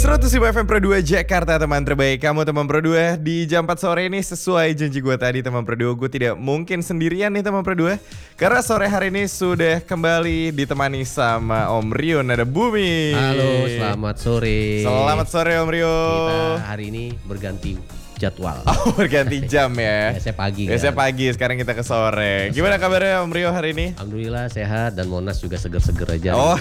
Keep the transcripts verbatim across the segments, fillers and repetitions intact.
seratus lima F M Pro dua Jakarta, teman terbaik kamu teman Pro dua. Di jam empat sore ini sesuai janji gue tadi teman Pro dua, gue tidak mungkin sendirian nih teman Pro dua. Karena sore hari ini sudah kembali ditemani sama Om Rio Nada Bumi. Halo, selamat sore. Selamat sore Om Rio. Kita hari ini berganti jadwal. Oh, berganti jam ya. Biasanya pagi kan. Biasanya pagi, sekarang kita ke sore. Gimana kabarnya Om Rio hari ini? Alhamdulillah sehat dan Monas juga seger-seger aja. Oh.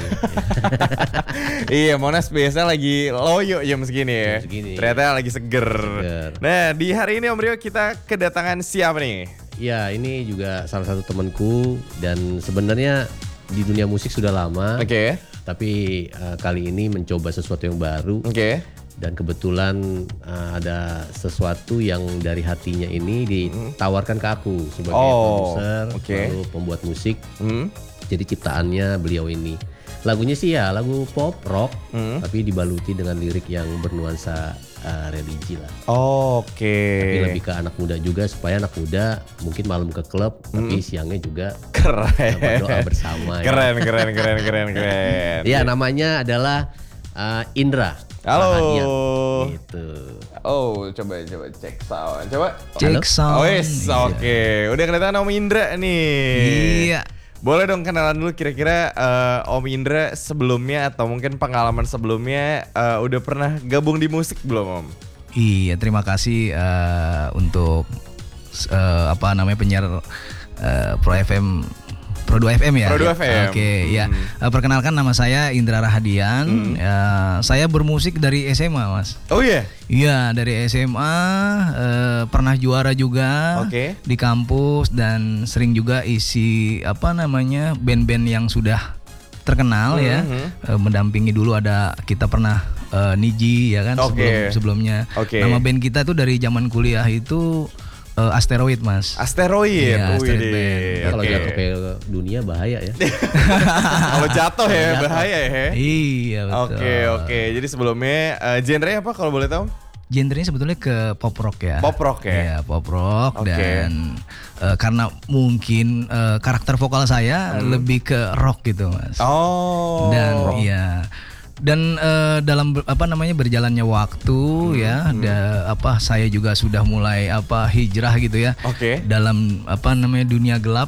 Iya, Monas biasa lagi loyo jam segini ya. Jam segini. Ternyata lagi seger. Seger. Nah, di hari ini Om Rio kita kedatangan siapa nih? Ya, ini juga salah satu temanku dan sebenarnya di dunia musik sudah lama. Oke. Okay. Tapi uh, kali ini mencoba sesuatu yang baru. Oke. Okay. Dan kebetulan uh, ada sesuatu yang dari hatinya ini ditawarkan ke aku sebagai oh, produser, okay. lalu pembuat musik. Hmm. Jadi ciptaannya beliau ini. Lagunya sih ya lagu pop rock, hmm. tapi dibaluti dengan lirik yang bernuansa uh, religi lah. Oh, Oke. Okay. Tapi lebih ke anak muda juga, supaya anak muda mungkin malam ke klub, hmm. tapi siangnya juga keren. berdoa bersama. Keren, ya. keren, keren, keren, keren. Ya, namanya adalah uh, Indra. Halo. Rahadian. Gitu. Oh, coba coba cek sound. Coba cek sound. Oh, yes, iya. oke. Okay. Udah kedatangan Om Indra nih. Iya. Boleh dong kenalan dulu kira-kira uh, Om Indra sebelumnya atau mungkin pengalaman sebelumnya uh, udah pernah gabung di musik belum Om? Iya, terima kasih uh, untuk uh, apa namanya penyiar uh, Pro F M Pro dua F M ya. Pro dua F M. Oke, okay, hmm. ya. Uh, perkenalkan nama saya Indra Rahadian. Hmm. Uh, saya bermusik dari S M A, Mas. Oh iya. Iya, dari S M A uh, pernah juara juga okay. di kampus dan sering juga isi apa namanya band-band yang sudah terkenal hmm. ya. Uh, mendampingi dulu ada kita pernah uh, Niji ya kan okay. sebelum sebelumnya. Okay. Nama band kita tuh dari zaman kuliah itu Uh, Asteroid Mas. Asteroid. Iya, Asteroid Band. Okay. Kalau jatuh ke dunia bahaya ya. Kalau jatuh ya jatuh. bahaya ya. Iya betul. Oke okay, oke. Okay. Jadi sebelumnya uh, genre apa kalau boleh tahu? Genrenya sebetulnya ke pop rock ya. Pop rock ya. Iya pop rock okay. dan uh, karena mungkin uh, karakter vokal saya hmm. lebih ke rock gitu Mas. Oh. Dan iya. Dan uh, dalam apa namanya berjalannya waktu hmm, ya, hmm. da, apa saya juga sudah mulai apa hijrah gitu ya. Oke. Okay. Dalam apa namanya dunia gelap.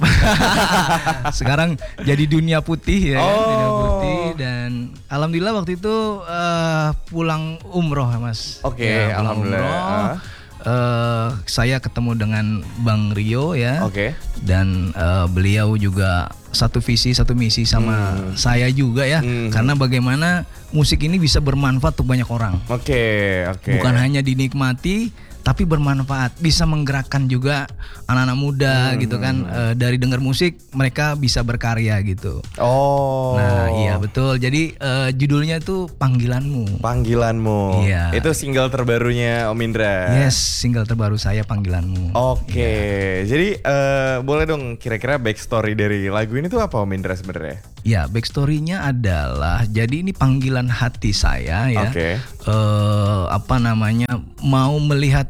Sekarang jadi dunia putih ya, oh. dunia putih dan alhamdulillah waktu itu uh, pulang umroh Mas. Oke, okay, ya, alhamdulillah. Umroh, uh. Uh, saya ketemu dengan Bang Rio ya. Oke. Okay. Dan uh, beliau juga satu visi satu misi sama hmm. saya juga ya hmm. karena bagaimana musik ini bisa bermanfaat untuk banyak orang. Oke, okay, oke. Okay. Bukan hanya dinikmati tapi bermanfaat, bisa menggerakkan juga anak-anak muda hmm. gitu kan. E, dari dengar musik mereka bisa berkarya gitu. Oh. Nah, iya betul. Jadi e, judulnya tuh Panggilanmu. Panggilanmu. Iya. Itu single terbarunya Om Indra. Yes, single terbaru saya Panggilanmu. Oke. Okay. Iya. Jadi e, boleh dong kira-kira backstory dari lagu ini tuh apa Om Indra sebenarnya? Ya, backstorynya adalah jadi ini panggilan hati saya ya. Oke. Okay. E, apa namanya mau melihat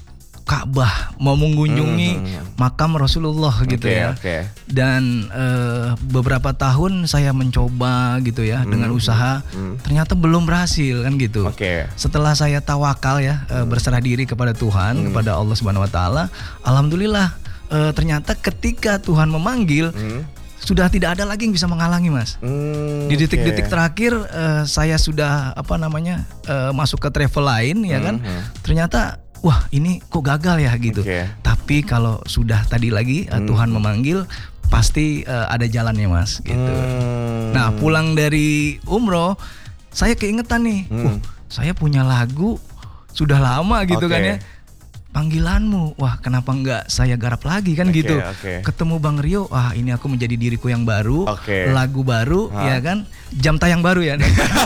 Ka'bah, mau mengunjungi hmm. makam Rasulullah gitu okay, ya. Okay. Dan uh, beberapa tahun saya mencoba gitu ya hmm. dengan usaha, hmm. ternyata belum berhasil kan gitu. Okay. Setelah saya tawakal ya, hmm. uh, berserah diri kepada Tuhan, hmm. kepada Allah Subhanahu Wa Taala, alhamdulillah uh, ternyata ketika Tuhan memanggil. Hmm. Sudah tidak ada lagi yang bisa menghalangi Mas. Hmm, di detik-detik okay. terakhir uh, saya sudah apa namanya uh, masuk ke travel lain ya kan. Hmm. Ternyata wah ini kok gagal ya gitu. Okay. Tapi kalau sudah tadi lagi uh, hmm. Tuhan memanggil pasti uh, ada jalannya Mas gitu. Hmm. Nah pulang dari umroh saya keingetan nih. Hmm. Wah saya punya lagu sudah lama gitu okay. kan ya. Panggilanmu, wah kenapa enggak saya garap lagi kan okay, gitu. Okay. Ketemu Bang Rio, wah ini aku menjadi diriku yang baru, okay. lagu baru, ha? Ya kan, jam tayang baru ya.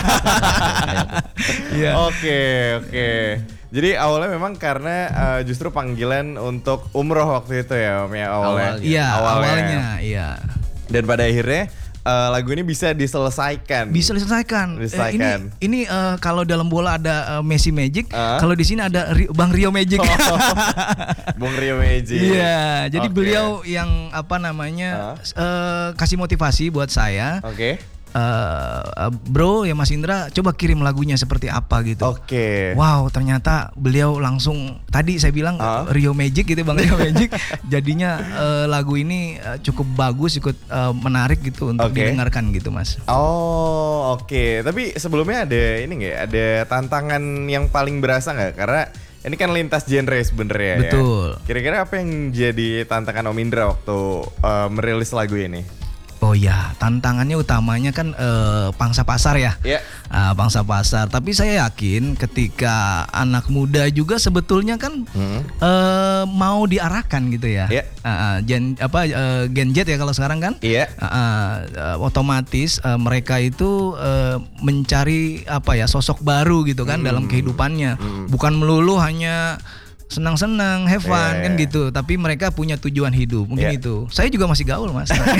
Oke oke. Jadi awalnya memang karena uh, justru panggilan untuk umroh waktu itu ya Om ya awalnya. Iya awalnya. awalnya, iya. Dan pada akhirnya uh, lagu ini bisa diselesaikan. Bisa diselesaikan. Diselesaikan. Eh, ini ini uh, kalau dalam bola ada uh, Messi Magic, uh? kalau di sini ada Ri- Bang Rio Magic. Oh, Bang Rio Magic. Iya, jadi okay. beliau yang apa namanya uh? Uh, kasih motivasi buat saya. Oke. Okay. uh, bro ya Mas Indra coba kirim lagunya seperti apa gitu. Oke. Wow, ternyata beliau langsung tadi saya bilang uh. Rio Magic gitu Bang, Rio Magic. Jadinya uh, lagu ini uh, cukup bagus, ikut uh, menarik gitu untuk okay. didengarkan gitu Mas. Oh oke, okay. Tapi sebelumnya ada ini nggak? Ada tantangan yang paling berasa nggak? Karena ini kan lintas genre sebenarnya. Betul. Ya. Kira-kira apa yang jadi tantangan Om Indra waktu uh, merilis lagu ini? Oh ya, tantangannya utamanya kan eh, pangsa pasar ya, yeah. uh, pangsa pasar. Tapi saya yakin ketika anak muda juga sebetulnya kan hmm. eh, mau diarahkan gitu ya, yeah. uh, gen apa uh, Gen Z ya kalau sekarang kan, yeah. uh, uh, otomatis uh, mereka itu uh, mencari apa ya sosok baru gitu kan hmm. dalam kehidupannya, hmm. bukan melulu hanya senang-senang, have fun yeah, kan yeah. gitu. Tapi mereka punya tujuan hidup, mungkin yeah. itu. Saya juga masih gaul Mas. Oke,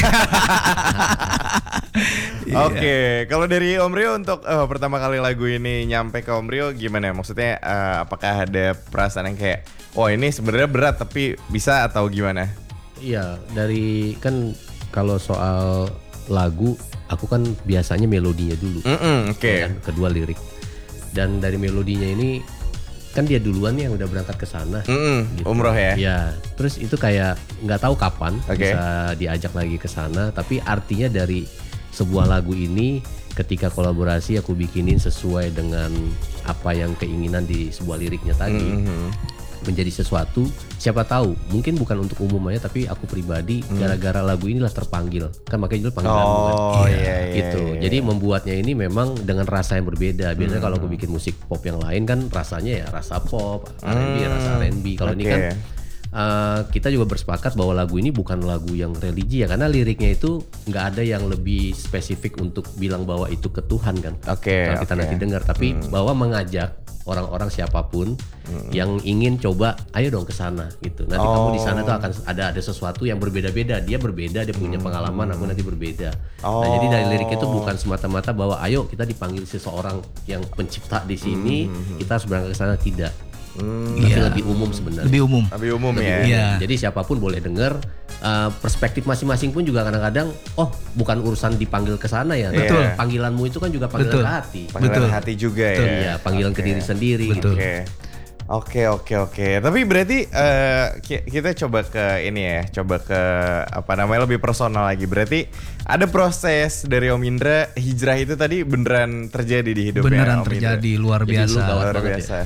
okay. Kalau dari Om Rio untuk uh, pertama kali lagu ini nyampe ke Om Rio gimana? Maksudnya uh, apakah ada perasaan yang kayak, oh ini sebenarnya berat tapi bisa atau gimana? Iya, dari kan kalau soal lagu, aku kan biasanya melodinya dulu, mm-hmm, oke. Okay. Kan, kedua lirik. Dan dari melodinya ini kan dia duluan yang udah berangkat ke sana, mm, gitu. Umroh ya. Ya, terus itu kayak nggak tahu kapan okay. bisa diajak lagi ke sana. Tapi artinya dari sebuah lagu ini, ketika kolaborasi aku bikinin sesuai dengan apa yang keinginan di sebuah liriknya tadi, mm-hmm. menjadi sesuatu. Siapa tahu, mungkin bukan untuk umum aja, tapi aku pribadi mm. gara-gara lagu inilah terpanggil. Kan makanya judul panggilan oh, kan. Oh iya, iya, gitu. iya, iya. Jadi membuatnya ini memang dengan rasa yang berbeda. Biasanya mm. kalau aku bikin musik pop yang lain kan rasanya ya rasa pop, R and B, mm. rasa R and B. Kalau okay. ini kan uh, kita juga bersepakat bahwa lagu ini bukan lagu yang religi ya, karena liriknya itu nggak ada yang lebih spesifik untuk bilang bahwa itu ke Tuhan kan. Okay, kalau kita okay. nanti dengar, tapi mm. bahwa mengajak orang-orang siapapun hmm. yang ingin coba, ayo dong ke sana gitu. Nanti oh. kamu di sana tuh akan ada ada sesuatu yang berbeda-beda. Dia berbeda, dia punya pengalaman, aku nanti berbeda. Oh. Nah, jadi dari lirik itu bukan semata-mata bahwa ayo kita dipanggil seseorang yang pencipta di sini, hmm. kita harus berangkat ke sana, tidak. Hmm. Tapi yeah. lebih umum sebenarnya. Lebih umum. Lebih umum lebih ya. Umum. Yeah. Jadi siapapun boleh dengar. Uh, perspektif masing-masing pun juga kadang-kadang, oh bukan urusan dipanggil ke sana ya. Betul. Nah, panggilanmu itu kan juga panggilan Betul. ke hati. Panggilan Betul. hati juga Betul. ya. Iya, panggilan okay. ke diri sendiri. Betul. Oke. Oke oke oke. Tapi berarti uh, kita coba ke ini ya, coba ke apa namanya lebih personal lagi. Berarti ada proses dari Om Indra hijrah itu tadi beneran terjadi di hidupnya beneran Om terjadi, Indra. luar Jadi biasa. dulu gawat Luar banget biasa. ya.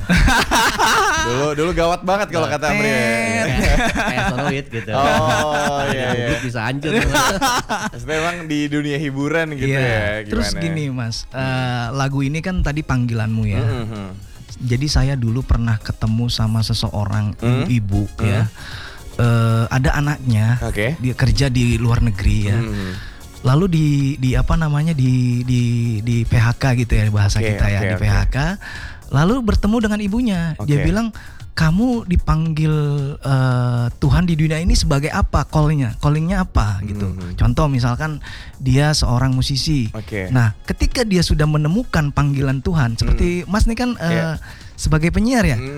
dulu dulu gawat banget kalau kata Amri. Kayak Soloid gitu. Oh iya iya. Bisa hancur. Maksudnya emang di dunia hiburan gitu yeah. ya. Gimana? Terus gini Mas, uh, lagu ini kan tadi panggilanmu ya. Mm-hmm. Jadi saya dulu pernah ketemu sama seseorang mm. ibu mm. ya. Uh, ada anaknya, okay. dia kerja di luar negeri ya. Mm. Lalu di di apa namanya di di di P H K gitu ya bahasa okay, kita ya, okay, di P H K. Okay. Lalu bertemu dengan ibunya. Okay. Dia bilang, "Kamu dipanggil uh, Tuhan di dunia ini sebagai apa? Callingnya, callingnya apa?" gitu. Mm-hmm. Contoh misalkan dia seorang musisi. Okay. Nah, ketika dia sudah menemukan panggilan Tuhan, seperti mm. Mas nih kan uh, yeah. sebagai penyiar ya. Mm.